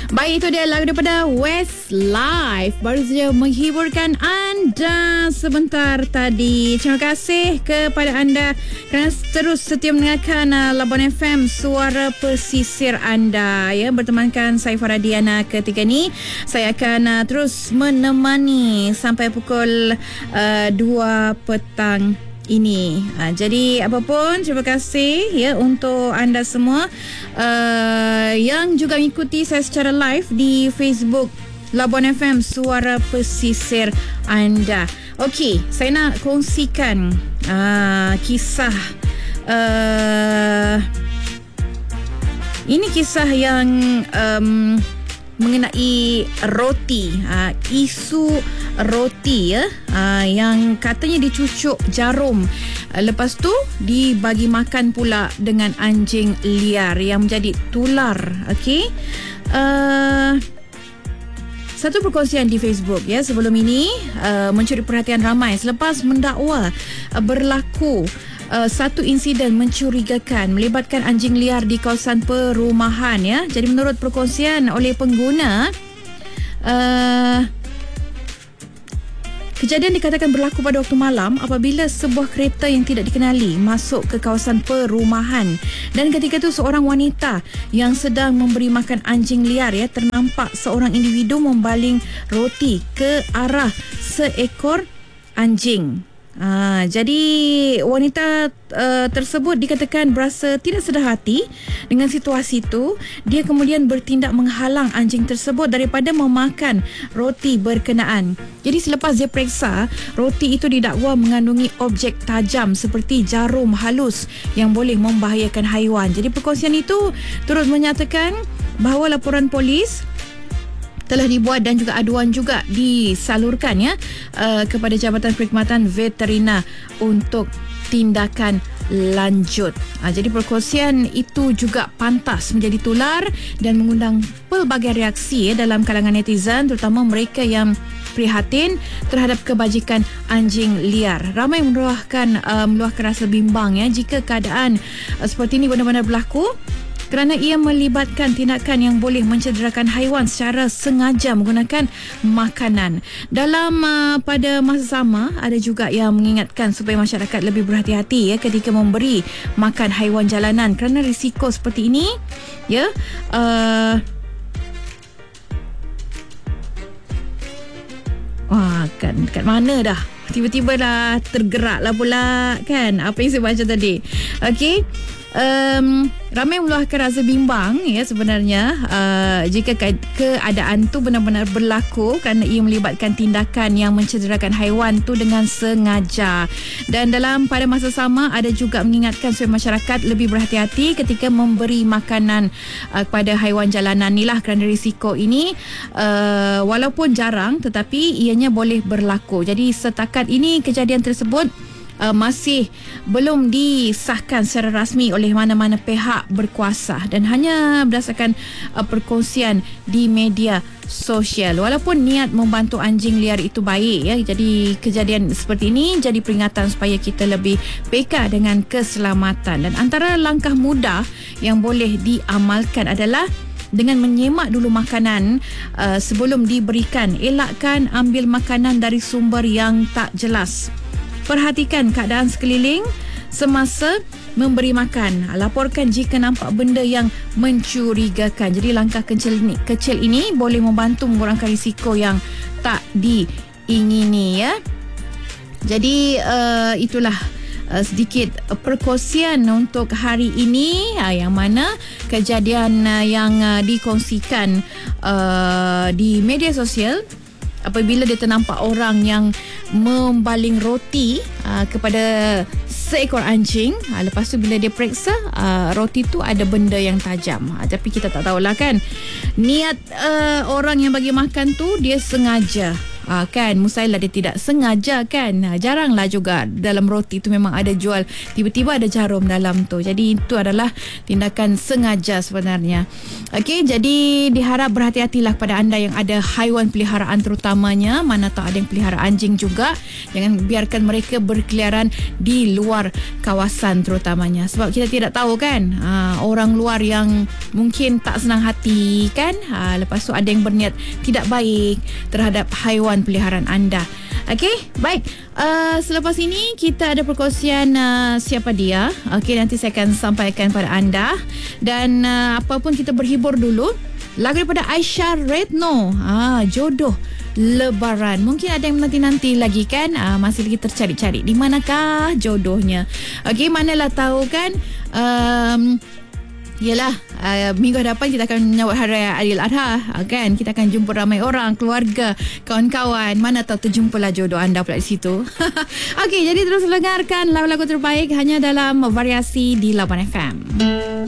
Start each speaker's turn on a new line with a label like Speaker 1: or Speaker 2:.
Speaker 1: Baik, itu dia lagu daripada Westlife, baru saja menghiburkan anda sebentar tadi. Terima kasih kepada anda kerana terus setia mendengarkan Labuan FM, suara pesisir anda, ya, bertemankan saya Farah Diana ketika ni. Saya akan terus menemani sampai pukul 2 petang ini. Jadi apapun, terima kasih ya untuk anda semua yang juga mengikuti saya secara live di Facebook Labuan FM, suara pesisir anda. Okey, saya nak kongsikan kisah. Ini kisah yang mengenai roti, isu roti, ya, yang katanya dicucuk jarum, lepas tu dibagi makan pula dengan anjing liar yang menjadi tular. Okey, satu perkongsian di Facebook, ya, sebelum ini mencuri perhatian ramai selepas mendakwa berlaku satu insiden mencurigakan melibatkan anjing liar di kawasan perumahan, ya. Jadi menurut perkongsian oleh pengguna, kejadian dikatakan berlaku pada waktu malam apabila sebuah kereta yang tidak dikenali masuk ke kawasan perumahan, dan ketika itu seorang wanita yang sedang memberi makan anjing liar, ya, ternampak seorang individu membaling roti ke arah seekor anjing. Jadi wanita tersebut dikatakan berasa tidak sedar hati dengan situasi itu. Dia kemudian bertindak menghalang anjing tersebut daripada memakan roti berkenaan. Jadi selepas dia periksa, roti itu didakwa mengandungi objek tajam seperti jarum halus yang boleh membahayakan haiwan. Jadi perkongsian itu turut menyatakan bahawa laporan polis telah dibuat dan juga aduan juga disalurkan, ya, kepada Jabatan Perkhidmatan Veterina untuk tindakan lanjut. Jadi perkongsian itu juga pantas menjadi tular dan mengundang pelbagai reaksi, ya, dalam kalangan netizen, terutama mereka yang prihatin terhadap kebajikan anjing liar. Ramai meluahkan rasa bimbang, ya, jika keadaan seperti ini benar-benar berlaku, kerana ia melibatkan tindakan yang boleh mencederakan haiwan secara sengaja menggunakan makanan. Dalam pada masa sama, ada juga yang mengingatkan supaya masyarakat lebih berhati-hati, ya, ketika memberi makan haiwan jalanan kerana risiko seperti ini, ya, kat mana dah tiba-tiba dah tergerak lah pula, kan, apa yang saya baca tadi. Okey, ramai meluahkan rasa bimbang, ya, sebenarnya jika keadaan tu benar-benar berlaku kerana ia melibatkan tindakan yang mencederakan haiwan tu dengan sengaja. Dan dalam pada masa sama ada juga mengingatkan supaya masyarakat lebih berhati-hati ketika memberi makanan kepada haiwan jalanan ni lah, kerana risiko ini walaupun jarang tetapi ianya boleh berlaku. Jadi setakat ini kejadian tersebut masih belum disahkan secara rasmi oleh mana-mana pihak berkuasa dan hanya berdasarkan perkongsian di media sosial. Walaupun niat membantu anjing liar itu baik, ya, jadi kejadian seperti ini jadi peringatan supaya kita lebih peka dengan keselamatan. Dan antara langkah mudah yang boleh diamalkan adalah dengan menyemak dulu makanan sebelum diberikan. Elakkan ambil makanan dari sumber yang tak jelas. Perhatikan keadaan sekeliling semasa memberi makan. Laporkan jika nampak benda yang mencurigakan. Jadi langkah kecil ini boleh membantu mengurangkan risiko yang tak diingini, ya. Jadi itulah sedikit perkongsian untuk hari ini, yang mana kejadian yang dikongsikan di media sosial apabila dia ternampak orang yang membaling roti kepada seekor anjing. Lepas tu bila dia periksa, roti tu ada benda yang tajam. Tapi kita tak tahulah, kan, niat orang yang bagi makan tu dia sengaja kan, mustahil dia tidak sengaja kan. Jaranglah juga dalam roti tu memang ada jual tiba-tiba ada jarum dalam tu. Jadi itu adalah tindakan sengaja sebenarnya. Okey, jadi diharap berhati-hatilah pada anda yang ada haiwan peliharaan terutamanya, mana tahu ada yang pelihara anjing juga. Jangan biarkan mereka berkeliaran di luar kawasan terutamanya, sebab kita tidak tahu kan, orang luar yang mungkin tak senang hati kan, lepas tu ada yang berniat tidak baik terhadap haiwan peliharaan anda. Okey, baik. Selepas ini kita ada perkongsian siapa dia. Okey, nanti saya akan sampaikan pada anda. Dan apa pun kita berhibur dulu. Lagu daripada Aisyah Retno, Jodoh Lebaran. Mungkin ada yang nanti-nanti lagi kan, masih lagi tercari-cari di manakah jodohnya. Okey, manalah tahu kan, yelah, minggu hadapan kita akan menyambut Hari Raya Aidiladha kan. Kita akan jumpa ramai orang, keluarga, kawan-kawan. Mana tahu terjumpalah jodoh anda pula di situ. Okey, jadi terus dengarkan lagu-lagu terbaik hanya dalam Variasi di Lapan FM.